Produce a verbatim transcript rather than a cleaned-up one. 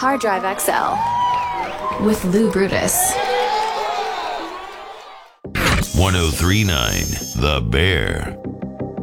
Hard Drive X L with Lou Brutus. one oh three point nine The Bear.